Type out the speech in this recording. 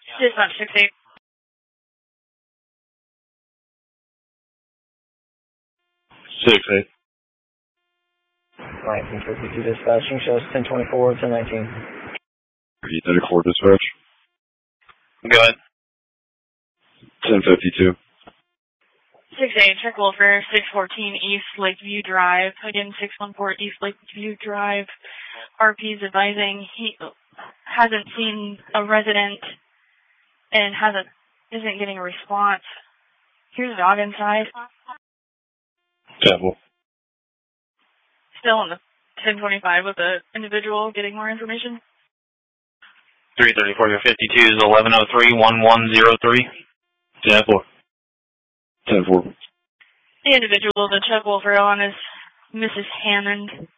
Dispatch 6-8. 6-8. 1952 dispatching shows 1024, 1019. 34 dispatch. Go ahead. 1052. 6-8, check Wolfer, 614 East Lakeview Drive. Again, 614 East Lakeview Drive. RP's advising he hasn't seen a resident and isn't getting a response. Here's a dog inside. Temple. Still on the 1025 with the individual getting more information. 334 52 is 1103-1103. Temple. 10-4. The individual, the Chuck Wolfer on is Mrs. Hammond.